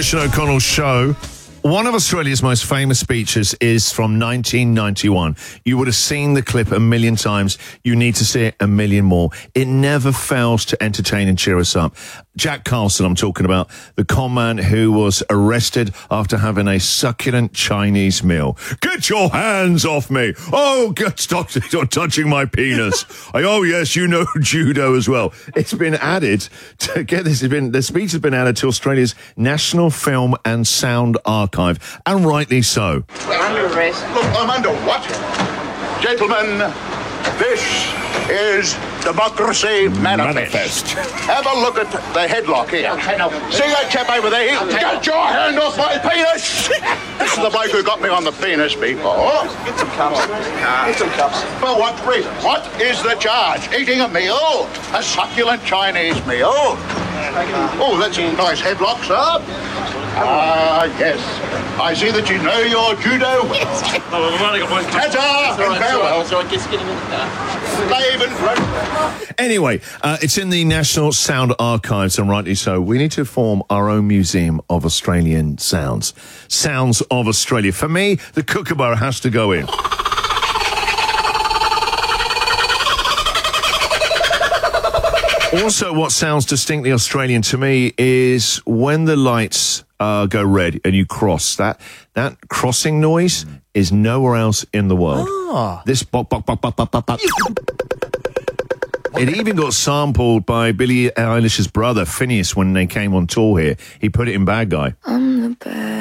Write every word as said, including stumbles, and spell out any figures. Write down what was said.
Richard O'Connell Show. One of Australia's most famous speeches is from nineteen ninety-one. You would have seen the clip a million times. You need to see it a million more. It never fails to entertain and cheer us up. Jack Carlson, I'm talking about, the con man who was arrested after having a succulent Chinese meal. Get your hands off me. Oh, get, stop, stop touching my penis. I, oh, yes, you know judo as well. It's been added to get this. It's been, the speech has been added to Australia's National Film and Sound Archive, and rightly so. Under arrest. Look, I'm under what? Gentlemen, this is Democracy Manifest. Manifest. Have a look at the headlock here. See that chap over there? Get your hand off my penis! This is the bloke who got me on the penis before. Get some cups. Get some cups. For what reason? What is the charge? Eating a meal? A succulent Chinese meal? Oh, that's a nice headlock, sir. Ah, yes. I see that you know your judo well. Ta-ta and farewell. So I guess getting in the car. Slave and broke. Anyway, uh, it's in the National Sound Archives, and rightly so. We need to form our own museum of Australian sounds. Sounds of Australia. For me, the kookaburra has to go in. Also, what sounds distinctly Australian to me is when the lights uh, go red and you cross. That that crossing noise is nowhere else in the world. Oh. This bop, bop, bop, bop, bop, bop, bop. It even got sampled by Billie Eilish's brother, Phineas, when they came on tour here. He put it in Bad Guy. I'm the bad